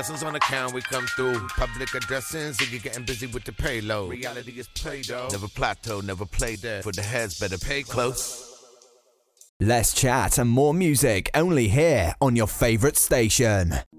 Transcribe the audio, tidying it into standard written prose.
blessings on account, we come through. Public addressing, so you're getting busy with the payload. Reality is Play-Doh. Never plateau, never play dead. For the heads, better pay close. Less chat and more music only here on your favourite station.